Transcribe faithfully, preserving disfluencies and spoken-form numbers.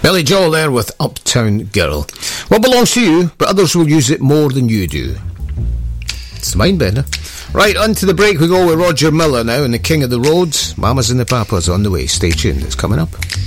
Billy Joel there with Uptown Girl. What belongs to you, but others will use it more than you do. It's the mind bender. Right, on to the break we go with Roger Miller now and the King of the Roads. Mamas and the Papas on the way. Stay tuned, it's coming up.